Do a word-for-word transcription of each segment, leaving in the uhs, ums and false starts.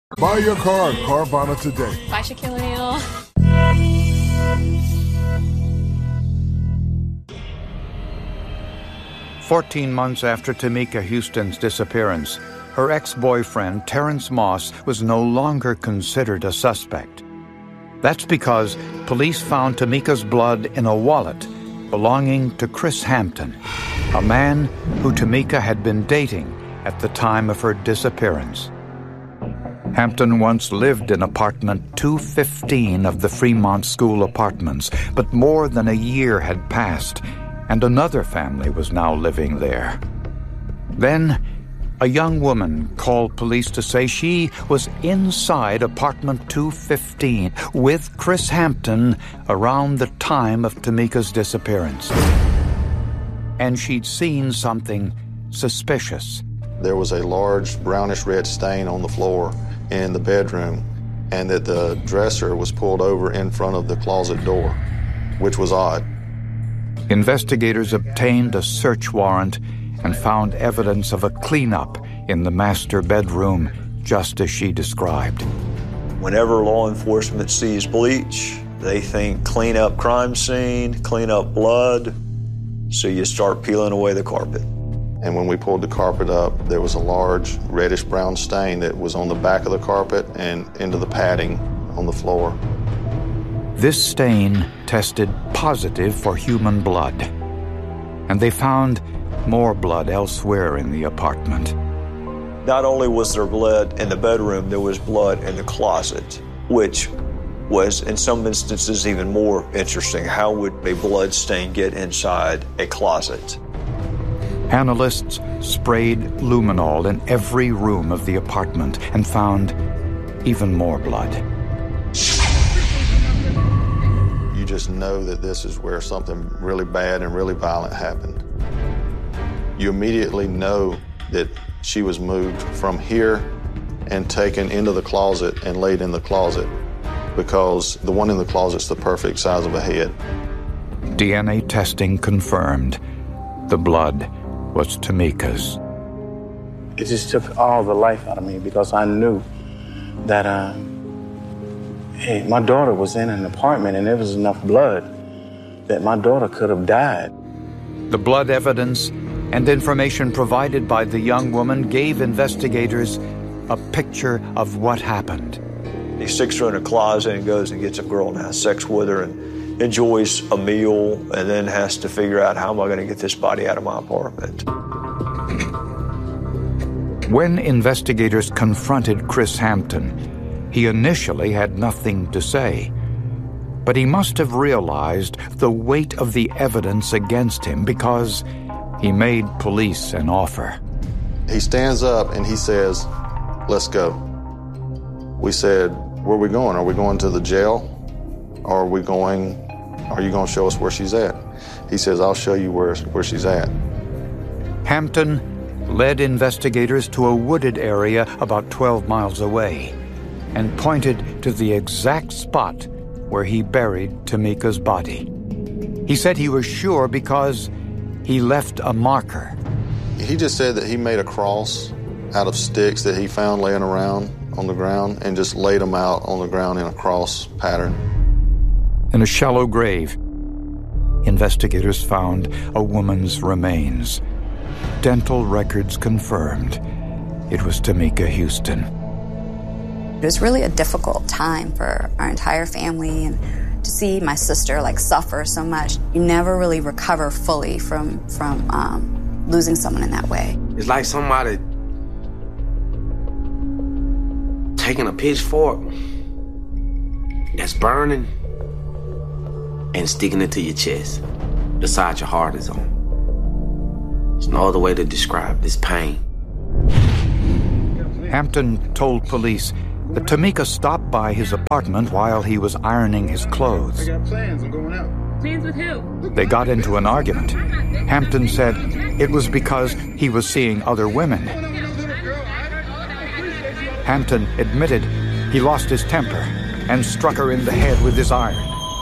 Buy your car at Carvana today. Bye, Shaquille O'Neal. Fourteen months after Tamika Houston's disappearance, her ex-boyfriend, Terrence Moss, was no longer considered a suspect. That's because police found Tamika's blood in a wallet belonging to Chris Hampton, a man who Tamika had been dating at the time of her disappearance. Hampton once lived in apartment two fifteen of the Fremont School Apartments, but more than a year had passed, and another family was now living there. Then, a young woman called police to say she was inside apartment two fifteen with Chris Hampton around the time of Tamika's disappearance. And she'd seen something suspicious. There was a large brownish-red stain on the floor in the bedroom, and that the dresser was pulled over in front of the closet door, which was odd. Investigators obtained a search warrant and found evidence of a cleanup in the master bedroom, just as she described. Whenever law enforcement sees bleach, they think clean up crime scene, clean up blood, so you start peeling away the carpet. And when we pulled the carpet up, there was a large reddish-brown stain that was on the back of the carpet and into the padding on the floor. This stain tested positive for human blood, and they found more blood elsewhere in the apartment. Not only was there blood in the bedroom, there was blood in the closet, which was, in some instances, even more interesting. How would a blood stain get inside a closet? Analysts sprayed luminol in every room of the apartment and found even more blood. You just know that this is where something really bad and really violent happened. You immediately know that she was moved from here and taken into the closet and laid in the closet, because the one in the closet's the perfect size of a head. D N A testing confirmed the blood was Tamika's. It just took all the life out of me, because I knew that, uh, hey, my daughter was in an apartment and there was enough blood that my daughter could have died. The blood evidence and information provided by the young woman gave investigators a picture of what happened. He sticks her in a closet and goes and gets a girl and has sex with her and enjoys a meal, and then has to figure out, how am I going to get this body out of my apartment? When investigators confronted Chris Hampton, he initially had nothing to say. But he must have realized the weight of the evidence against him, because he made police an offer. He stands up and he says, "Let's go." We said, "Where are we going? Are we going to the jail? Or are we going, are you going to show us where she's at?" He says, "I'll show you where, where she's at." Hampton led investigators to a wooded area about twelve miles away and pointed to the exact spot where he buried Tamika's body. He said he was sure because he left a marker. He just said that he made a cross out of sticks that he found laying around on the ground and just laid them out on the ground in a cross pattern. In a shallow grave, investigators found a woman's remains. Dental records confirmed it was Tamika Houston. It was really a difficult time for our entire family, and to see my sister like suffer so much. You never really recover fully from from um, losing someone in that way. It's like somebody taking a pitchfork that's burning and sticking it to your chest. The side your heart is on. There's no other way to describe this pain. Hampton told police that Tamika stopped by his apartment while he was ironing his clothes. I got plans. I'm going out. Plans with who? They got into an argument. Hampton said it was because he was seeing other women. Hampton admitted he lost his temper and struck her in the head with his iron.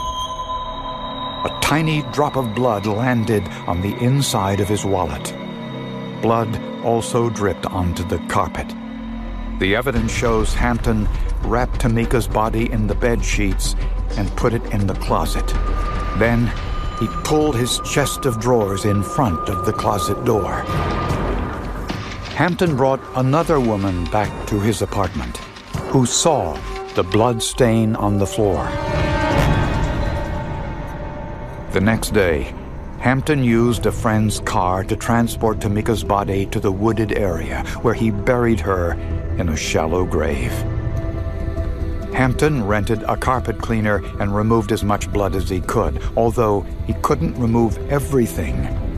A tiny drop of blood landed on the inside of his wallet. Blood also dripped onto the carpet. The evidence shows Hampton wrapped Tamika's body in the bed sheets and put it in the closet. Then he pulled his chest of drawers in front of the closet door. Hampton brought another woman back to his apartment, who saw the blood stain on the floor. The next day, Hampton used a friend's car to transport Tamika's body to the wooded area, where he buried her in a shallow grave. Hampton rented a carpet cleaner and removed as much blood as he could, although he couldn't remove everything.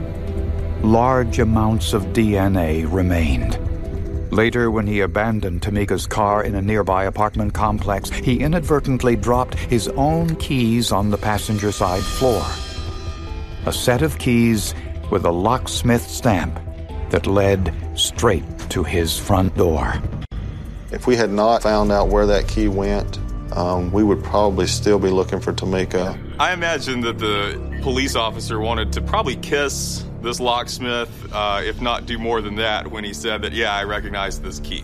Large amounts of D N A remained. Later, when he abandoned Tamika's car in a nearby apartment complex, he inadvertently dropped his own keys on the passenger side floor. A set of keys with a locksmith stamp that led straight to his front door. If we had not found out where that key went, um, we would probably still be looking for Tamika. I imagine that the police officer wanted to probably kiss this locksmith, uh, if not do more than that, when he said that, yeah, I recognize this key.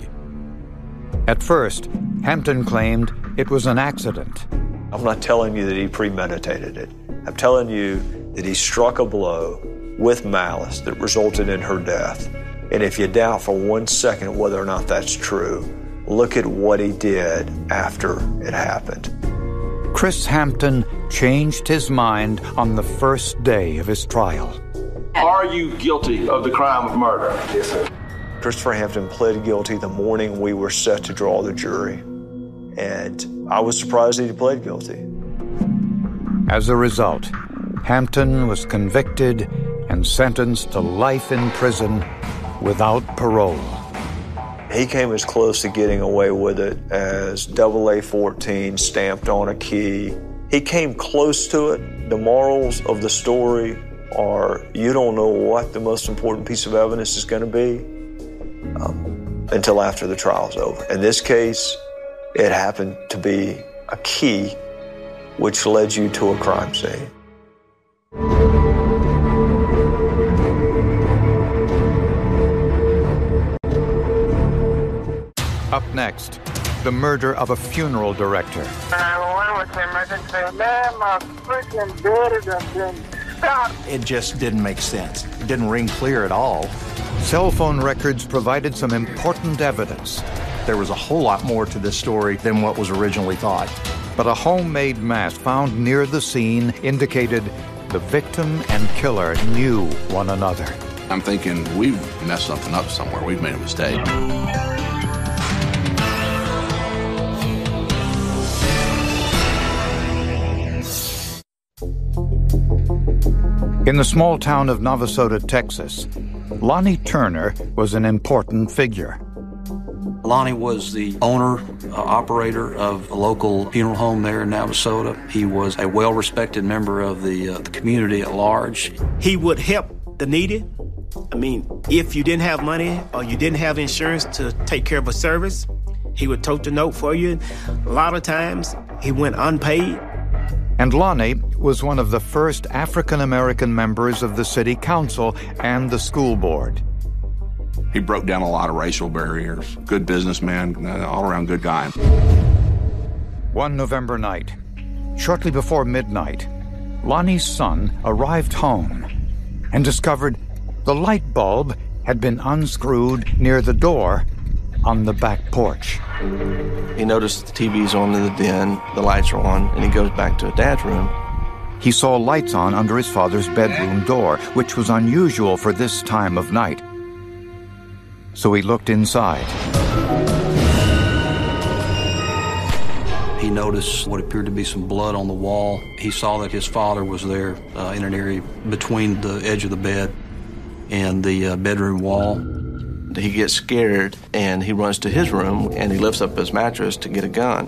At first, Hampton claimed it was an accident. I'm not telling you that he premeditated it. I'm telling you that he struck a blow with malice that resulted in her death. And if you doubt for one second whether or not that's true, look at what he did after it happened. Chris Hampton changed his mind on the first day of his trial. Are you guilty of the crime of murder? Yes, sir. Christopher Hampton pled guilty the morning we were set to draw the jury. And I was surprised that he pled guilty. As a result, Hampton was convicted and sentenced to life in prison without parole. He came as close to getting away with it as double A fourteen stamped on a key. He came close to it. The morals of the story are you don't know what the most important piece of evidence is going to be um, until after the trial's over. In this case, it happened to be a key which led you to a crime scene. Up next, the murder of a funeral director. It just didn't make sense. It didn't ring clear at all. Cell phone records provided some important evidence. There was a whole lot more to this story than what was originally thought. But a homemade mask found near the scene indicated the victim and killer knew one another. I'm thinking we've messed something up somewhere. We've made a mistake. In the small town of Navasota, Texas, Lonnie Turner was an important figure. Lonnie was the owner, uh, operator of a local funeral home there in Navasota. He was a well-respected member of the, uh, the community at large. He would help the needy. I mean, if you didn't have money or you didn't have insurance to take care of a service, he would tote the note for you. A lot of times, he went unpaid. And Lonnie was one of the first African-American members of the city council and the school board. He broke down a lot of racial barriers. Good businessman, all-around good guy. One November night, shortly before midnight, Lonnie's son arrived home and discovered the light bulb had been unscrewed near the door on the back porch. He noticed the T V's on in the den, the lights are on, and he goes back to Dad's room. He saw lights on under his father's bedroom door, which was unusual for this time of night. So he looked inside. He noticed what appeared to be some blood on the wall. He saw that his father was there uh, in an area between the edge of the bed and the uh, bedroom wall. He gets scared, and he runs to his room, and he lifts up his mattress to get a gun.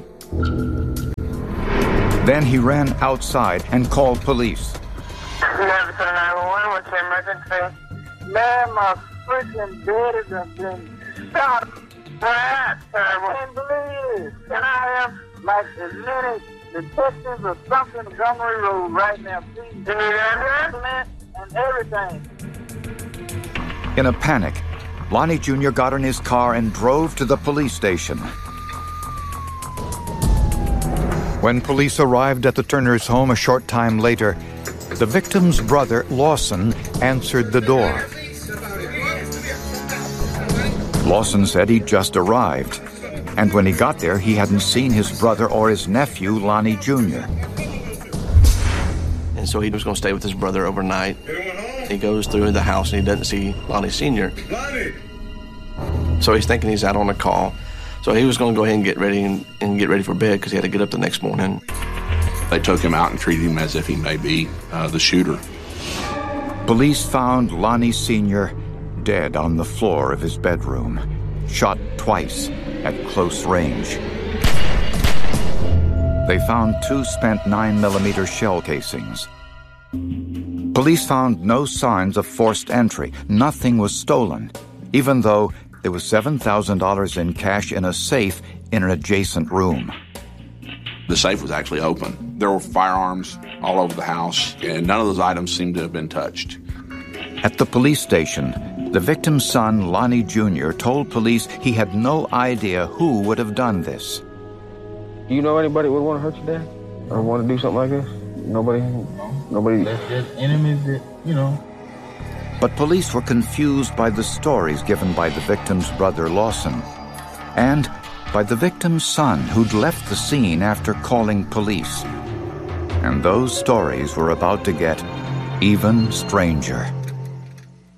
Then he ran outside and called police. Navasota nine one one, what's the emergency? Man, my freaking bed has been shot. I can't believe it. Can I have, like, as many detectives or something in Montgomery Road right now, please? You need ambulance and everything. In a panic, Lonnie Junior got in his car and drove to the police station. When police arrived at the Turners' home a short time later, the victim's brother, Lawson, answered the door. Lawson said he'd just arrived, and when he got there, he hadn't seen his brother or his nephew, Lonnie Junior And so he was going to stay with his brother overnight. He goes through the house and he doesn't see Lonnie Senior So he's thinking he's out on a call. So he was going to go ahead and get ready and, and get ready for bed because he had to get up the next morning. They took him out and treated him as if he may be uh, the shooter. Police found Lonnie Senior dead on the floor of his bedroom, shot twice at close range. They found two spent nine millimeter shell casings. Police found no signs of forced entry. Nothing was stolen, even though there was seven thousand dollars in cash in a safe in an adjacent room. The safe was actually open. There were firearms all over the house, and none of those items seemed to have been touched. At the police station, the victim's son, Lonnie Junior, told police he had no idea who would have done this. Do you know anybody would want to hurt your dad? Or want to do something like this? Nobody? Nobody? That's just enemies that, you know. But police were confused by the stories given by the victim's brother, Lawson, and by the victim's son, who'd left the scene after calling police. And those stories were about to get even stranger.